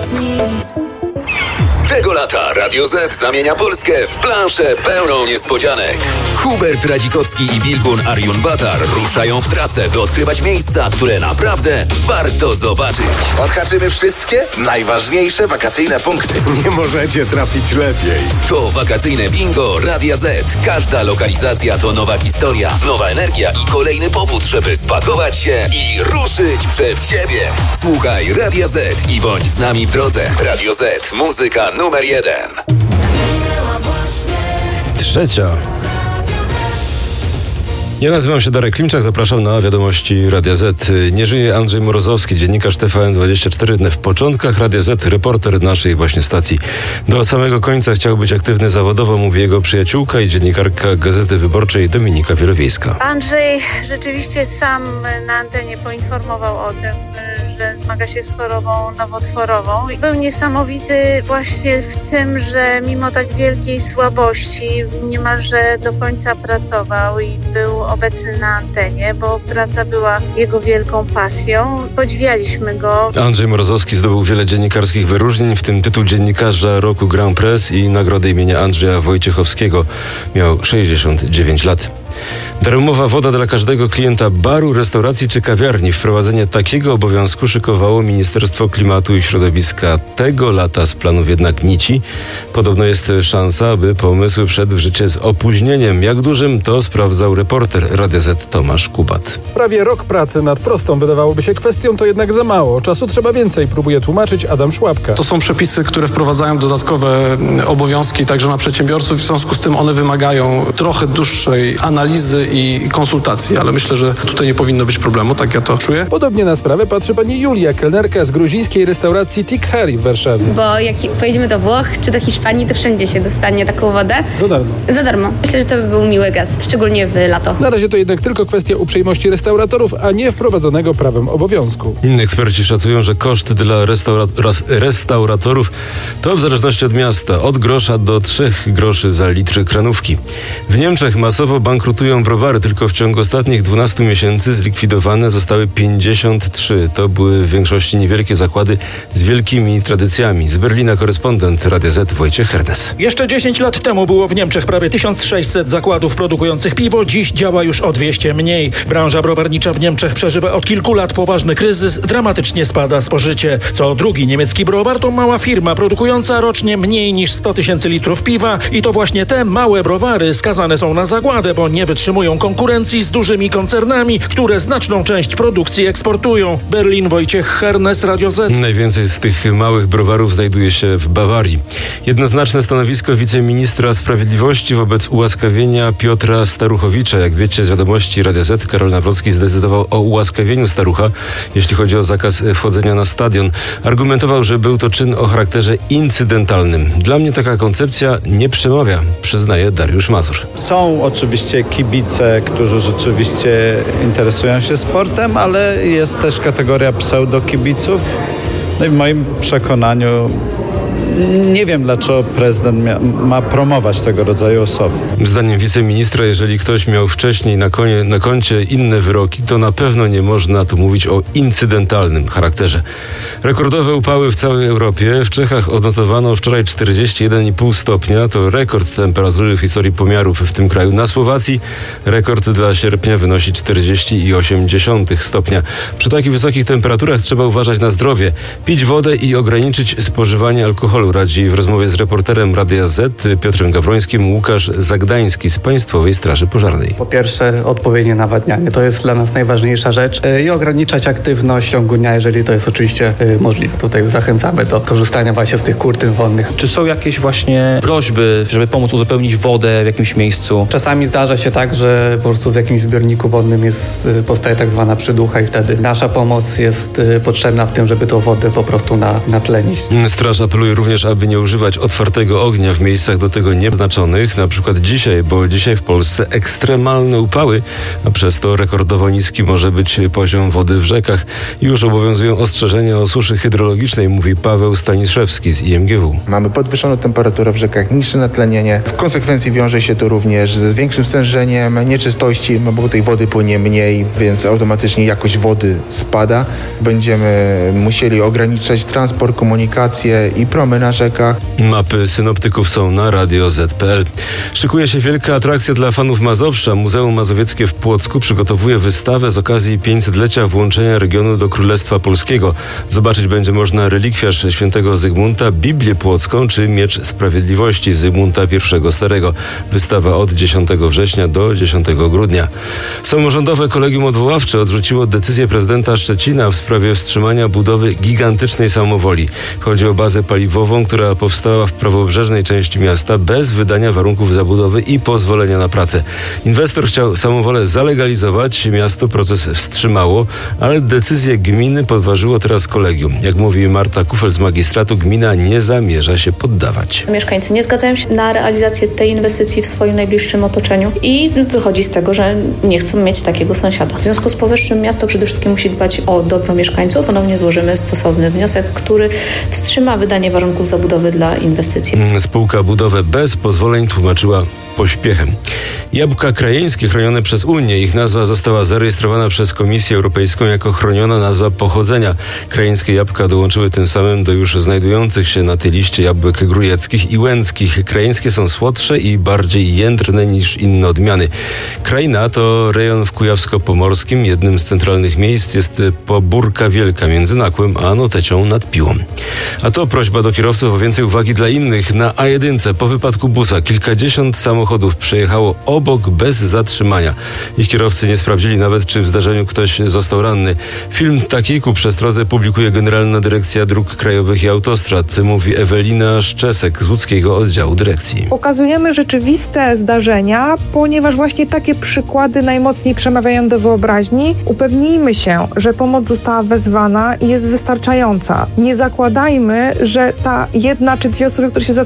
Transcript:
Tego lata Radio Z zamienia Polskę w planszę pełną niespodzianek. Hubert Radzikowski i Bilgun Arjun-Batar ruszają w trasę, by odkrywać miejsca, które naprawdę warto zobaczyć. Odhaczymy wszystkie najważniejsze wakacyjne punkty. Nie możecie trafić lepiej. To wakacyjne bingo Radia Z. Każda lokalizacja to nowa historia, nowa energia i kolejny powód, żeby spakować się i ruszyć przed siebie. Słuchaj Radia Z i bądź z nami w drodze. Radio Z. Muzyka numer 1. Trzecia. Ja nazywam się Darek Klimczak, zapraszam na wiadomości Radia Z. Nie żyje Andrzej Morozowski, dziennikarz TVN24. W początkach Radia Z, reporter naszej właśnie stacji. Do samego końca chciał być aktywny zawodowo, mówi jego przyjaciółka i dziennikarka Gazety Wyborczej Dominika Wielowiejska. Andrzej rzeczywiście sam na antenie poinformował o tym, że zmaga się z chorobą nowotworową. Był niesamowity właśnie w tym, że mimo tak wielkiej słabości niemalże do końca pracował i był obecny na antenie, bo praca była jego wielką pasją. Podziwialiśmy go. Andrzej Morozowski zdobył wiele dziennikarskich wyróżnień, w tym tytuł dziennikarza roku Grand Press i nagrodę imienia Andrzeja Wojciechowskiego. Miał 69 lat. Darmowa woda dla każdego klienta baru, restauracji czy kawiarni. Wprowadzenie takiego obowiązku szykowało Ministerstwo Klimatu i Środowiska. Tego lata z planów jednak nici. Podobno jest szansa, aby pomysł wszedł w życie z opóźnieniem. Jak dużym, to sprawdzał reporter Radia Z Tomasz Kubat. Prawie rok pracy nad prostą wydawałoby się kwestią, to jednak za mało. Czasu trzeba więcej, próbuje tłumaczyć Adam Szłapka. To są przepisy, które wprowadzają dodatkowe obowiązki także na przedsiębiorców. W związku z tym one wymagają trochę dłuższej analizy i konsultacji, ale myślę, że tutaj nie powinno być problemu, tak ja to czuję. Podobnie na sprawę patrzy pani Julia, kelnerka z gruzińskiej restauracji Tikhari w Warszawie. Bo jak pojedziemy do Włoch czy do Hiszpanii, to wszędzie się dostanie taką wodę. Za darmo. Za darmo. Myślę, że to by był miły gest, szczególnie w lato. Na razie to jednak tylko kwestia uprzejmości restauratorów, a nie wprowadzonego prawem obowiązku. Eksperci szacują, że koszt dla restauratorów to w zależności od miasta od grosza do 3 groszy za litr kranówki. W Niemczech masowo bankrutują browary. Tylko w ciągu ostatnich 12 miesięcy zlikwidowane zostały 53. To były w większości niewielkie zakłady z wielkimi tradycjami. Z Berlina korespondent Radia Z Wojciech Hernes. Jeszcze 10 lat temu było w Niemczech prawie 1600 zakładów produkujących piwo. Dziś działa już o 200 mniej. Branża browarnicza w Niemczech przeżywa od kilku lat poważny kryzys. Dramatycznie spada spożycie. Co drugi niemiecki browar to mała firma produkująca rocznie mniej niż 100 000 litrów piwa. I to właśnie te małe browary skazane są na zagładę, bo nie wytrzymują konkurencji z dużymi koncernami, które znaczną część produkcji eksportują. Berlin, Wojciech Hernes, Radio Z. Najwięcej z tych małych browarów znajduje się w Bawarii. Jednoznaczne stanowisko wiceministra sprawiedliwości wobec ułaskawienia Piotra Staruchowicza. Jak wiecie z wiadomości Radia Z, Karol Nawrocki zdecydował o ułaskawieniu Starucha, jeśli chodzi o zakaz wchodzenia na stadion. Argumentował, że był to czyn o charakterze incydentalnym. Dla mnie taka koncepcja nie przemawia, przyznaje Dariusz Mazur. Są oczywiście kibice, którzy rzeczywiście interesują się sportem, ale jest też kategoria pseudokibiców. No i w moim przekonaniu nie wiem, dlaczego prezydent ma promować tego rodzaju osoby. Zdaniem wiceministra, jeżeli ktoś miał wcześniej na koncie inne wyroki, to na pewno nie można tu mówić o incydentalnym charakterze. Rekordowe upały w całej Europie. W Czechach odnotowano wczoraj 41,5 stopnia. To rekord temperatury w historii pomiarów w tym kraju. Na Słowacji rekord dla sierpnia wynosi 40,8 stopnia. Przy takich wysokich temperaturach trzeba uważać na zdrowie, pić wodę i ograniczyć spożywanie alkoholu, radzi w rozmowie z reporterem Radia Z Piotrem Gawrońskim Łukasz Zagdański z Państwowej Straży Pożarnej. Po pierwsze, odpowiednie nawadnianie. To jest dla nas najważniejsza rzecz i ograniczać aktywność w ciągu dnia, jeżeli to jest oczywiście możliwe. Tutaj zachęcamy do korzystania właśnie z tych kurtyn wodnych. Czy są jakieś właśnie prośby, żeby pomóc uzupełnić wodę w jakimś miejscu? Czasami zdarza się tak, że po prostu w jakimś zbiorniku wodnym powstaje tak zwana przyducha i wtedy nasza pomoc jest potrzebna w tym, żeby tą wodę po prostu natlenić. Straż apeluje również również, aby nie używać otwartego ognia w miejscach do tego nieprzeznaczonych, na przykład dzisiaj, bo dzisiaj w Polsce ekstremalne upały, a przez to rekordowo niski może być poziom wody w rzekach. Już obowiązują ostrzeżenia o suszy hydrologicznej, mówi Paweł Staniszewski z IMGW. Mamy podwyższoną temperaturę w rzekach, niższe natlenienie. W konsekwencji wiąże się to również z większym stężeniem nieczystości, bo tej wody płynie mniej, więc automatycznie jakość wody spada. Będziemy musieli ograniczać transport, komunikację i promy na rzekach. Mapy synoptyków są na radio.z.pl. Szykuje się wielka atrakcja dla fanów Mazowsza. Muzeum Mazowieckie w Płocku przygotowuje wystawę z okazji 500-lecia włączenia regionu do Królestwa Polskiego. Zobaczyć będzie można relikwiarz świętego Zygmunta, Biblię Płocką czy Miecz Sprawiedliwości Zygmunta I Starego. Wystawa od 10 września do 10 grudnia. Samorządowe Kolegium Odwoławcze odrzuciło decyzję prezydenta Szczecina w sprawie wstrzymania budowy gigantycznej samowoli. Chodzi o bazę paliwową, która powstała w prawobrzeżnej części miasta bez wydania warunków zabudowy i pozwolenia na pracę. Inwestor chciał samowolę zalegalizować, miasto proces wstrzymało, ale decyzję gminy podważyło teraz kolegium. Jak mówi Marta Kufel z magistratu, gmina nie zamierza się poddawać. Mieszkańcy nie zgadzają się na realizację tej inwestycji w swoim najbliższym otoczeniu i wychodzi z tego, że nie chcą mieć takiego sąsiada. W związku z powyższym miasto przede wszystkim musi dbać o dobro mieszkańców. Ponownie złożymy stosowny wniosek, który wstrzyma wydanie warunków zabudowy dla inwestycji. Spółka budowę bez pozwoleń tłumaczyła pośpiechem. Jabłka krajeńskie chronione przez Unię. Ich nazwa została zarejestrowana przez Komisję Europejską jako chroniona nazwa pochodzenia. Krajeńskie jabłka dołączyły tym samym do już znajdujących się na tej liście jabłek grujeckich i łęckich. Krajeńskie są słodsze i bardziej jędrne niż inne odmiany. Krajna to rejon w Kujawsko-Pomorskim. Jednym z centralnych miejsc jest Pobórka Wielka między Nakłem a Notecią nad Piłą. A to prośba do kierowców o więcej uwagi dla innych. Na A1 po wypadku busa kilkadziesiąt samochodów przejechało obok bez zatrzymania. Ich kierowcy nie sprawdzili nawet, czy w zdarzeniu ktoś został ranny. Film taki ku przestrodze publikuje Generalna Dyrekcja Dróg Krajowych i Autostrad, mówi Ewelina Szczesek z łódzkiego oddziału dyrekcji. Pokazujemy rzeczywiste zdarzenia, ponieważ właśnie takie przykłady najmocniej przemawiają do wyobraźni. Upewnijmy się, że pomoc została wezwana i jest wystarczająca. Nie zakładajmy, że ta jedna czy dwie osoby, które się